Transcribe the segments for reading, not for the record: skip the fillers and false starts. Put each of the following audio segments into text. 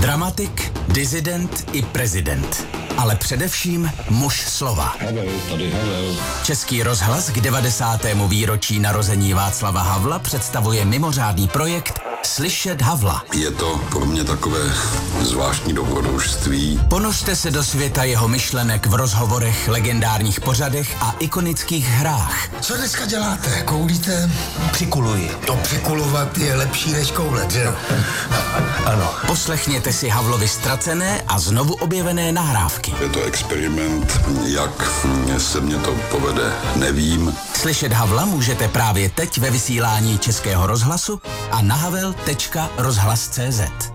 Dramatik, disident i prezident. Ale především muž slova. Havel, tady Havel. Český rozhlas k 90. výročí narození Václava Havla představuje mimořádný projekt Slyšet Havla. Je to pro mě takové zvláštní dobrodružství. Ponořte se do světa jeho myšlenek v rozhovorech, legendárních pořadech a ikonických hrách. Co dneska děláte? Koulíte? Přikuluji. To přikulovat je lepší než koulet, že? Ano. Poslechněte si Havlovi ztracené a znovu objevené nahrávky. Je to experiment, jak se mně to povede, nevím. Slyšet Havla můžete právě teď ve vysílání Českého rozhlasu a na havel.rozhlas.cz.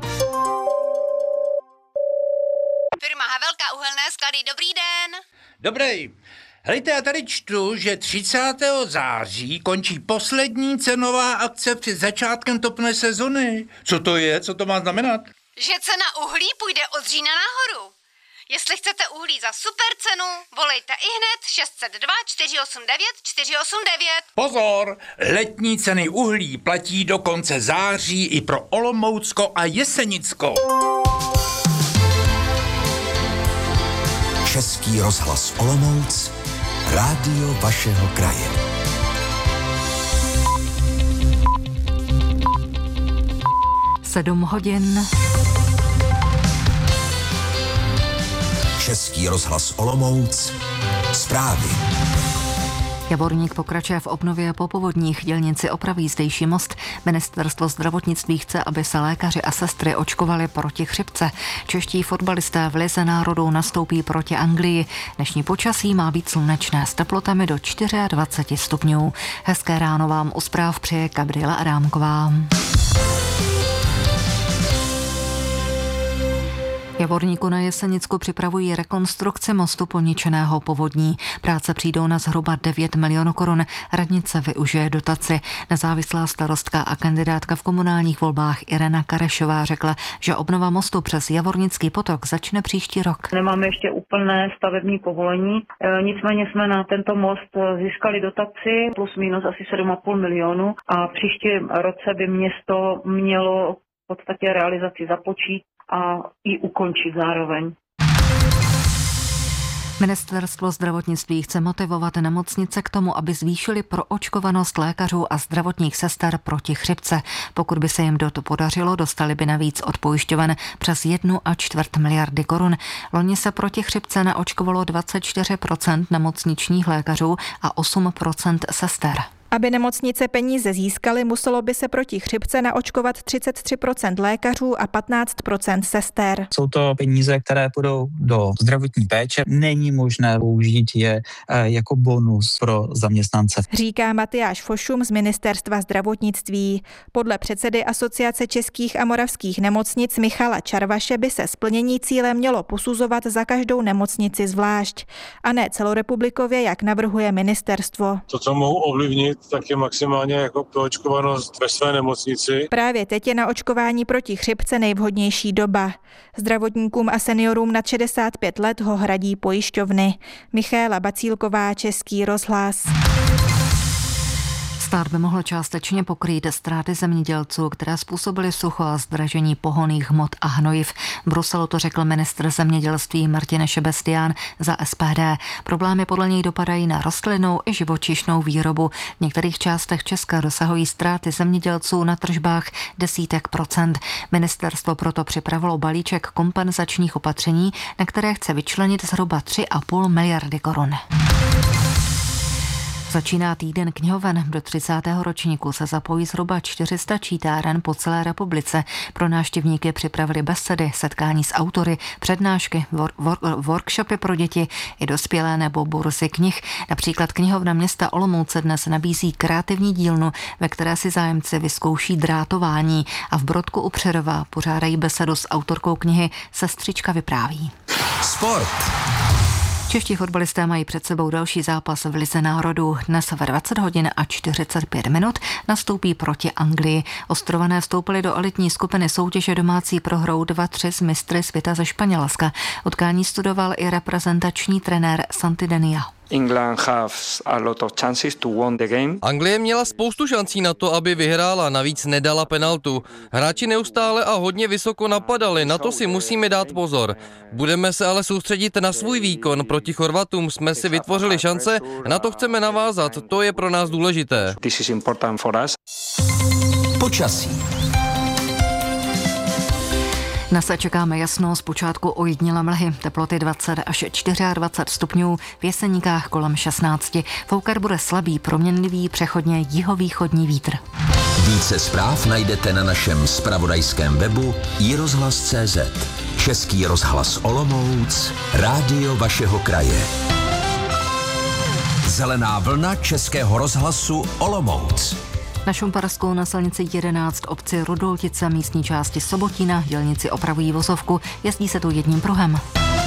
Firma Havelka uhelné sklady, dobrý den. Dobrý. Hejte, já tady čtu, že 30. září končí poslední cenová akce před začátkem topné sezony. Co to je? Co to má znamenat? Že cena uhlí půjde od října nahoru. Jestli chcete uhlí za super cenu, volejte ihned 602 489 489. Pozor! Letní ceny uhlí platí do konce září i pro Olomoucko a Jesenicko. Český rozhlas Olomouc, rádio vašeho kraje. Sedm hodin. Český rozhlas Olomouc, zprávy. Javorník pokračuje v obnově po povodních, dělníci opraví zdejší most. Ministerstvo zdravotnictví chce, aby se lékaři a sestry očkovali proti chřipce. Čeští fotbalisté v Lize národů nastoupí proti Anglii. Dnešní počasí má být slunečné s teplotami do 24 stupňů. Hezké ráno vám u zpráv přeje Gabriela Adámková. Javorníku na Jesenicku připravují rekonstrukci mostu poničeného povodní. Práce přijdou na zhruba 9 milionů korun. Radnice využije dotaci. Nezávislá starostka a kandidátka v komunálních volbách Irena Karešová řekla, že obnova mostu přes Javornický potok začne příští rok. Nemáme ještě úplné stavební povolení, nicméně jsme na tento most získali dotaci plus minus asi 7,5 milionů a příští roce by město mělo v podstatě realizaci započít a i ukončit zároveň. Ministerstvo zdravotnictví chce motivovat nemocnice k tomu, aby zvýšili proočkovanost lékařů a zdravotních sester proti chřipce. Pokud by se jim to podařilo, dostali by navíc od pojišťoven přes 1,25 miliardy korun. Loni se proti chřipce naočkovalo 24% nemocničních lékařů a 8% sester. Aby nemocnice peníze získaly, muselo by se proti chřipce naočkovat 33% lékařů a 15% sester. Jsou to peníze, které půjdou do zdravotní péče. Není možné použít je jako bonus pro zaměstnance. Říká Matyáš Fošum z Ministerstva zdravotnictví. Podle předsedy Asociace českých a moravských nemocnic Michala Čarvaše by se splnění cíle mělo posuzovat za každou nemocnici zvlášť a ne celorepublikově, jak navrhuje ministerstvo. To, co mohu ovlivnit, tak je maximálně jako proočkovanost ve své nemocnici. Právě teď je na očkování proti chřipce nejvhodnější doba. Zdravotníkům a seniorům nad 65 let ho hradí pojišťovny. Michaela Bacílková, Český rozhlas. Stát by mohl částečně pokrýt ztráty zemědělců, které způsobily sucho a zdražení pohonných hmot a hnojiv. V Bruselu to řekl ministr zemědělství Martin Šebestián za SPD. Problémy podle něj dopadají na rostlinnou i živočišnou výrobu. V některých částech Česka dosahují ztráty zemědělců na tržbách desítek procent. Ministerstvo proto připravilo balíček kompenzačních opatření, na které chce vyčlenit zhruba 3,5 miliardy korun. Začíná týden knihoven. Do 30. ročníku se zapojí zhruba 400 čítáren po celé republice. Pro návštěvníky připravili besedy, setkání s autory, přednášky, workshopy pro děti i dospělé nebo burzy knih. Například knihovna města Olomouce dnes nabízí kreativní dílnu, ve které si zájemci vyzkouší drátování a v Brodku u Přerova pořádají besedu s autorkou knihy Sestřička vypráví. Sport. Čeští fotbalisté mají před sebou další zápas v Lize národů. Dnes ve 20 hodin a 45 minut nastoupí proti Anglii. Ostrované vstoupili do elitní skupiny soutěže domácí prohrou 2-3 s mistry světa ze Španělska. Utkání studoval i reprezentační trenér Santi Denia. Anglie měla spoustu šancí na to, aby vyhrála, navíc nedala penaltu. Hráči neustále a hodně vysoko napadali, na to si musíme dát pozor. Budeme se ale soustředit na svůj výkon. Proti Chorvatům jsme si vytvořili šance, na to chceme navázat, to je pro nás důležité. Počasí. Dnes čekáme jasno, zpočátku ojedinělé mlhy, teploty 20 až 24 stupňů, v Jeseníkách kolem 16. Foukat bude slabý, proměnlivý, přechodně jihovýchodní vítr. Více zpráv najdete na našem zpravodajském webu iRozhlas.cz. Český rozhlas Olomouc, rádio vašeho kraje. Zelená vlna Českého rozhlasu Olomouc. Na Šumparskou na silnici 11 obci Rudoltice, místní části Sobotína, dělníci opravují vozovku, jezdí se tu jedním pruhem.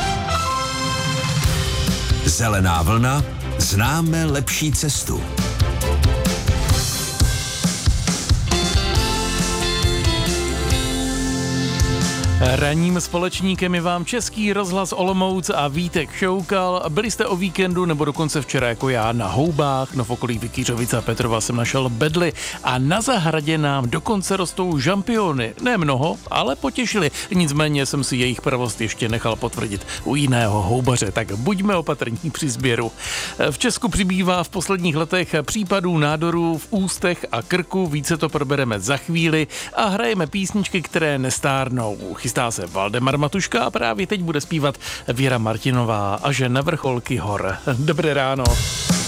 Zelená vlna, známe lepší cestu. Ranním společníkem je vám Český rozhlas Olomouc a Vítek Šoukal. Byli jste o víkendu nebo dokonce včera jako já na houbách, no v okolí Vykyřovice a Petrova jsem našel bedly a na zahradě nám dokonce rostou žampiony. Ne mnoho, ale potěšili. Nicméně jsem si jejich pravost ještě nechal potvrdit u jiného houbaře, tak buďme opatrní při sběru. V Česku přibývá v posledních letech případů nádorů v ústech a krku, více to probereme za chvíli a hrajeme písničky, které nestárnou. Chystá se Valdemar Matuška a právě teď bude zpívat Věra Martinová, Až na vrcholky hor. Dobré ráno.